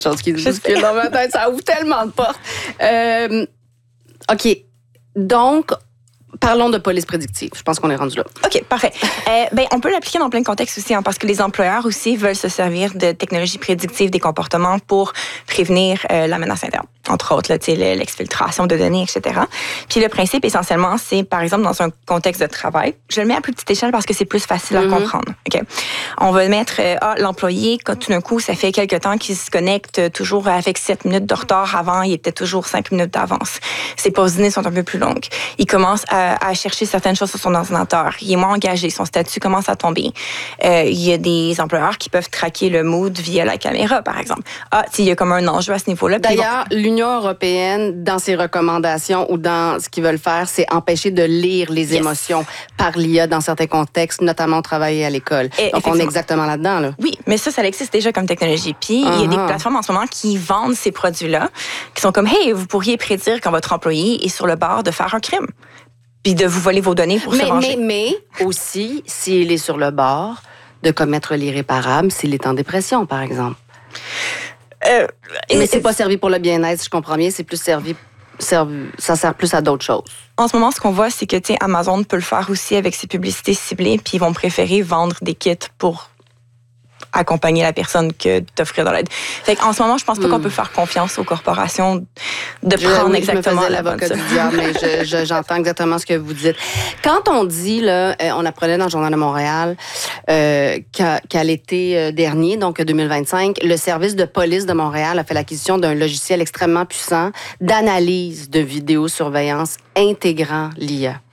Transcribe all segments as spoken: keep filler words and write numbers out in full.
Chose qui se bouscule dans ma tête, ça ouvre tellement de portes. Euh, OK. Donc, parlons de police prédictive. Je pense qu'on est rendu là. OK, parfait. Euh, ben, on peut l'appliquer dans plein de contextes aussi, hein, parce que les employeurs aussi veulent se servir de technologies prédictives des comportements pour prévenir euh, la menace interne. Entre autres, là, l'exfiltration de données, et cetera. Puis le principe, essentiellement, c'est, par exemple, dans un contexte de travail, je le mets à plus petite échelle parce que c'est plus facile à mm-hmm. comprendre. OK? On va mettre, euh, ah, l'employé, quand tout d'un coup, ça fait quelque temps qu'il se connecte toujours avec sept minutes de retard. Avant, il était toujours cinq minutes d'avance. Ses pauses dîner sont un peu plus longues. Il commence à, à chercher certaines choses sur son ordinateur. Il est moins engagé. Son statut commence à tomber. Euh, il y a des employeurs qui peuvent traquer le mood via la caméra, par exemple. Ah, il y a comme un enjeu à ce niveau-là. D'ailleurs, bon, l'Union européenne, dans ses recommandations ou dans ce qu'ils veulent faire, c'est empêcher de lire les yes. émotions par l'I A dans certains contextes, notamment au travail et à l'école. Et donc, on est exactement là-dedans. Là. Oui, mais ça, ça existe déjà comme technologie. Puis, uh-huh. il y a des plateformes en ce moment qui vendent ces produits-là, qui sont comme, hey, vous pourriez prédire quand votre employé est sur le bord de faire un crime, puis de vous voler vos données pour mais, se venger. Mais, mais aussi, s'il est sur le bord de commettre l'irréparable, s'il est en dépression, par exemple. Euh, mais c'est pas servi pour le bien-être, si je comprends bien, c'est plus servi, servi ça sert plus à d'autres choses. En ce moment, ce qu'on voit, c'est que Amazon peut le faire aussi avec ses publicités ciblées, puis ils vont préférer vendre des kits pour accompagner la personne que d'offrir de l'aide. Fait qu'en ce moment, je pense pas mm. qu'on peut faire confiance aux corporations de je, prendre oui, exactement je me l'avocat du diable, mais je, je, j'entends exactement ce que vous dites. Quand on dit, là, on apprenait dans le Journal de Montréal euh, qu'à, qu'à l'été dernier, donc deux mille vingt-cinq, le service de police de Montréal a fait l'acquisition d'un logiciel extrêmement puissant d'analyse de vidéosurveillance intégrant l'I A.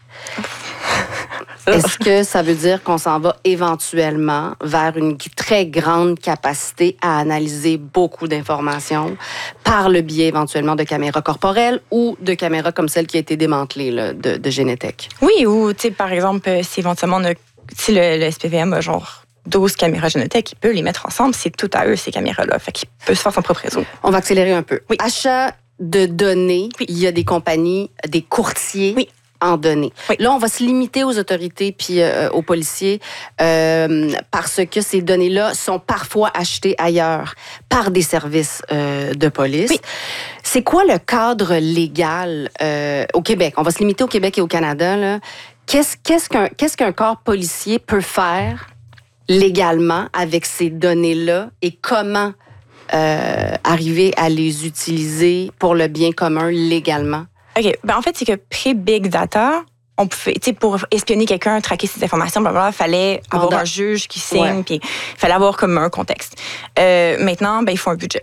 Est-ce que ça veut dire qu'on s'en va éventuellement vers une très grande capacité à analyser beaucoup d'informations par le biais éventuellement de caméras corporelles ou de caméras comme celle qui a été démantelée là, de, de Génétech? Oui, ou tu sais, par exemple, si éventuellement on a, si le, le S P V M a genre douze caméras Génétech, il peut les mettre ensemble, c'est tout à eux ces caméras-là. Fait qu'il peut se faire son propre réseau. On va accélérer un peu. Oui. Achat de données, oui. Il y a des compagnies, des courtiers. Oui. En données. Oui. Là, on va se limiter aux autorités puis euh, aux policiers euh, parce que ces données-là sont parfois achetées ailleurs par des services euh, de police. Oui. C'est quoi le cadre légal euh, au Québec? On va se limiter au Québec et au Canada. Là. Qu'est-ce, qu'est-ce, qu'un, qu'est-ce qu'un corps policier peut faire légalement avec ces données-là et comment euh, arriver à les utiliser pour le bien commun légalement? OK. Ben, en fait, c'est que pré-Big Data, on pouvait, tu sais, pour espionner quelqu'un, traquer ses informations, blablabla, il fallait avoir un juge qui signe, puis il fallait avoir comme un contexte. Euh, maintenant, ben, il faut un budget.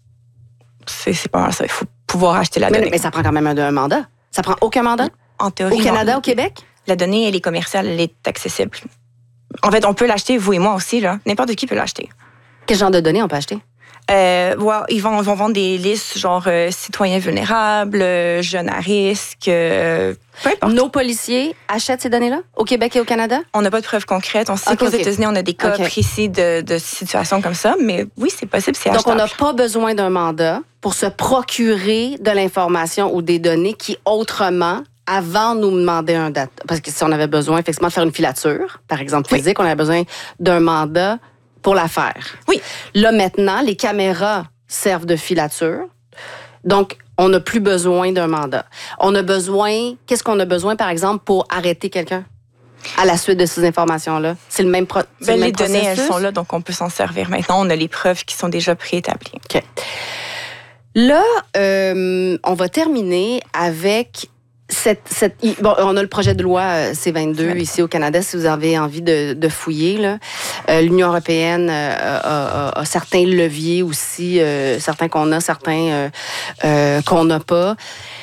C'est, c'est pas mal ça. Il faut pouvoir acheter la mais, donnée. Mais ça prend quand même un, un mandat. Ça prend aucun mandat? En théorie. Au Canada, non. Au Québec? La donnée, elle est commerciale, elle est accessible. En fait, on peut l'acheter, vous et moi aussi, là. N'importe qui peut l'acheter. Quel genre de données on peut acheter? Euh, ouais, ils vont, ils vont vendre des listes genre euh, citoyens vulnérables, euh, jeunes à risque, euh, peu importe. Nos policiers achètent ces données-là au Québec et au Canada? On n'a pas de preuves concrètes. On sait okay, qu'aux okay. États-Unis, on a des cas okay. précis de, de situations comme ça, mais oui, c'est possible, c'est achetable. Donc, on n'a pas besoin d'un mandat pour se procurer de l'information ou des données qui, autrement, avant nous demandaient un date. Parce que si on avait besoin, effectivement, de faire une filature, par exemple physique, oui. On avait besoin d'un mandat pour la faire. Oui. Là, maintenant, les caméras servent de filature. Donc, on n'a plus besoin d'un mandat. On a besoin... Qu'est-ce qu'on a besoin, par exemple, pour arrêter quelqu'un à la suite de ces informations-là? C'est le même, pro- c'est ben, le même les processus? données, elles sont là, donc on peut s'en servir. Maintenant, on a les preuves qui sont déjà préétablies. OK. Là, euh, on va terminer avec... Cette, cette, bon, on a le projet de loi C vingt-deux ouais. Ici au Canada, si vous avez envie de, de fouiller. Là. Euh, L'Union européenne euh, a, a, a certains leviers aussi, euh, certains qu'on a, certains euh, euh, qu'on n'a pas.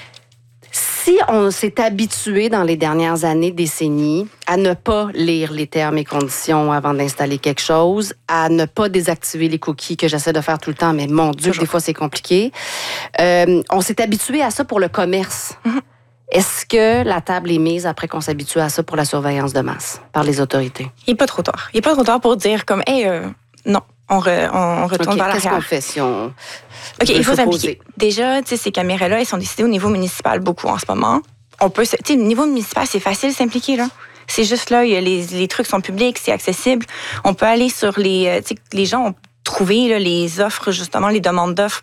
Si on s'est habitué dans les dernières années, décennies, à ne pas lire les termes et conditions avant d'installer quelque chose, à ne pas désactiver les cookies que j'essaie de faire tout le temps, mais mon Dieu, Toujours. Des fois c'est compliqué. Euh, on s'est habitué à ça pour le commerce. Mm-hmm. Est-ce que la table est mise après qu'on s'habitue à ça pour la surveillance de masse par les autorités? Il n'est pas trop tard. Il n'est pas trop tard pour dire comme, hey, euh, non, on, re, on retourne okay, vers l'arrière. Qu'est-ce qu'on fait si on... OK, il faut s'impliquer. Déjà, tu sais, ces caméras-là, elles sont décidées au niveau municipal beaucoup en ce moment. On peut, tu sais, au niveau municipal, c'est facile de s'impliquer, là. C'est juste là, il y a les, les trucs sont publics, c'est accessible. On peut aller sur les... Tu sais, les gens ont trouver là, les offres, justement, les demandes d'offres